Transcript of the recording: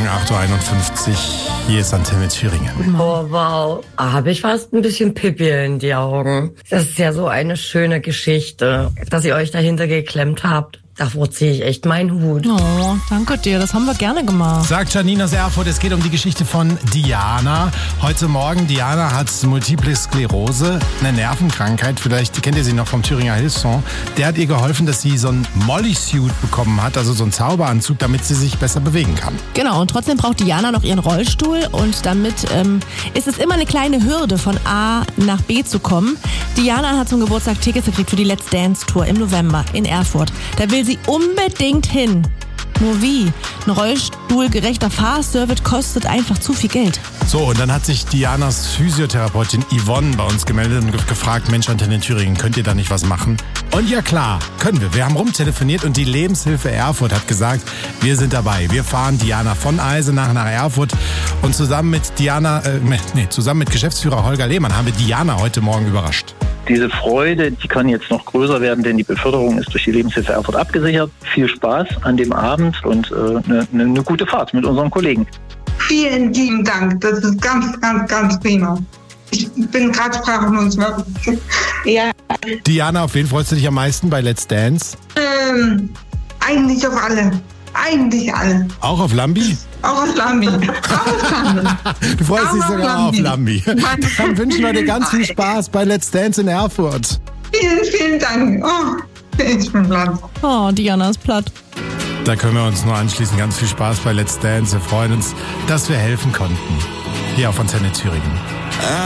Morgen, 8.51 Uhr. Hier ist Antenne Thüringen. Oh, wow. Habe ich fast ein bisschen Pipi in die Augen. Das ist ja so eine schöne Geschichte, dass ihr euch dahinter geklemmt habt. Davor ziehe ich echt meinen Hut. Oh, danke dir, das haben wir gerne gemacht. Sagt Janine aus Erfurt, es geht um die Geschichte von Diana. Heute Morgen, Diana hat Multiple Sklerose, eine Nervenkrankheit. Vielleicht kennt ihr sie noch vom Thüringer Hilfsfonds. Der hat ihr geholfen, dass sie so einen Molly-Suit bekommen hat, also so einen Zauberanzug, damit sie sich besser bewegen kann. Genau, und trotzdem braucht Diana noch ihren Rollstuhl und damit ist es immer eine kleine Hürde, von A nach B zu kommen. Diana hat zum Geburtstag Tickets gekriegt für die Let's Dance Tour im November in Erfurt. Da will sie unbedingt hin. Nur wie? Ein rollstuhlgerechter Fahrservice kostet einfach zu viel Geld. So, und dann hat sich Dianas Physiotherapeutin Yvonne bei uns gemeldet und gefragt, Mensch, Antenne Thüringen, könnt ihr da nicht was machen? Und ja klar, können wir. Wir haben rumtelefoniert und die Lebenshilfe Erfurt hat gesagt, wir sind dabei. Wir fahren Diana von Eisenach nach Erfurt und zusammen mit Geschäftsführer Holger Lehmann haben wir Diana heute Morgen überrascht. Diese Freude, die kann jetzt noch größer werden, denn die Beförderung ist durch die Lebenshilfe Erfurt abgesichert. Viel Spaß an dem Abend und eine gute Fahrt mit unseren Kollegen. Vielen lieben Dank, das ist ganz, ganz, ganz prima. Ich bin gerade sprachlos, wirklich. Ja. Diana, auf wen freust du dich am meisten bei Let's Dance? Eigentlich auf alle. Eigentlich alle. Auch auf Lambi? Auch auf Lambi. Du freust dich sogar auf Lambi. Dann wünschen wir dir ganz viel Spaß bei Let's Dance in Erfurt. Vielen, vielen Dank. Oh, ich bin platt. Oh, Diana ist platt. Da können wir uns nur anschließen. Ganz viel Spaß bei Let's Dance. Wir freuen uns, dass wir helfen konnten. Hier auf Antenne Thüringen.